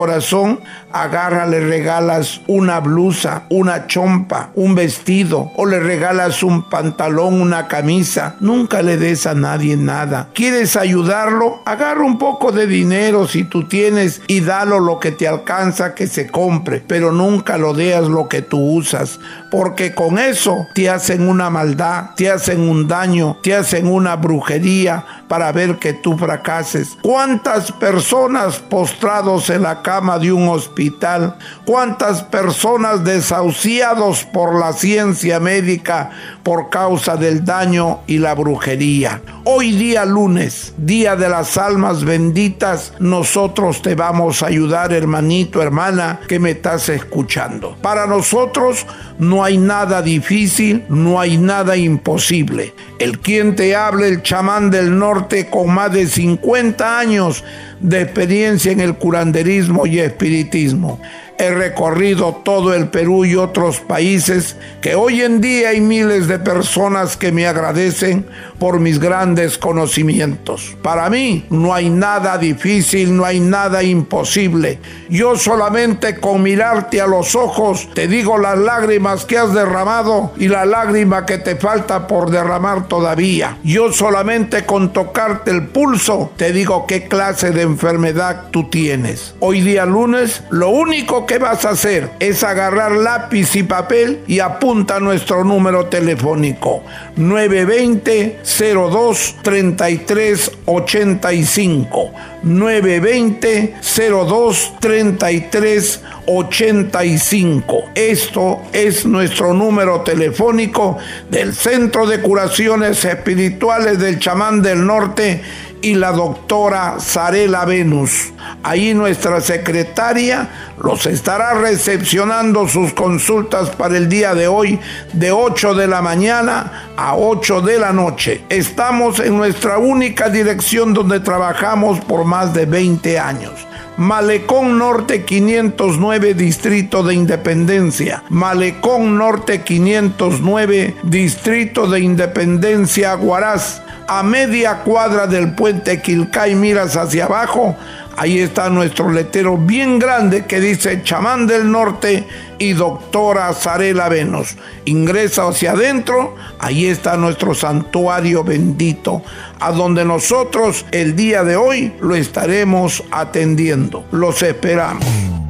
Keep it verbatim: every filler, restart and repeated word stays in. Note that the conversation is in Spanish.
corazón, agarra, le regalas una blusa, una chompa, un vestido, o le regalas un pantalón, una camisa. Nunca le des a nadie nada. ¿Quieres ayudarlo? Agarra un poco de dinero si tú tienes y dalo lo que te alcanza que se compre, pero nunca lo deas lo que tú usas, porque con eso te hacen una maldad, te hacen un daño, te hacen una brujería para ver que tú fracases. ¿Cuántas personas postrados en la cama de un hospital? ¿Cuántas personas desahuciados por la ciencia médica por causa del daño y la brujería? Hoy día lunes, día de las almas benditas, nosotros te vamos a ayudar, hermanito, hermana, que me estás escuchando. Para nosotros no hay nada difícil, no hay nada imposible. El quien te hable, el chamán del norte, con más de cincuenta años de experiencia en el curanderismo y espiritismo. He recorrido todo el Perú y otros países, que hoy en día hay miles de personas que me agradecen por mis grandes conocimientos. Para mí no hay nada difícil, no hay nada imposible. Yo solamente con mirarte a los ojos te digo las lágrimas que has derramado y la lágrima que te falta por derramar todavía. Yo solamente con tocarte el pulso te digo qué clase de enfermedad tú tienes. Hoy día lunes, lo único que ¿qué vas a hacer? Es agarrar lápiz y papel y apunta nuestro número telefónico nueve dos cero, cero dos, tres tres ocho cinco nueve dos cero, cero dos, tres tres ocho cinco. Esto es nuestro número telefónico del Centro de Curaciones Espirituales del Chamán del Norte y la doctora Zarela Venus. Ahí nuestra secretaria los estará recepcionando sus consultas para el día de hoy de ocho de la mañana a ocho de la noche. Estamos en nuestra única dirección donde trabajamos por más de veinte años. Malecón Norte quinientos nueve, Distrito de Independencia. Malecón Norte quinientos nueve, Distrito de Independencia, Huaraz. A media cuadra del puente Quilcay, miras hacia abajo, ahí está nuestro letrero bien grande que dice Chamán del Norte y doctora Zarela Venus. Ingresa hacia adentro, ahí está nuestro santuario bendito, a donde nosotros el día de hoy lo estaremos atendiendo. Los esperamos.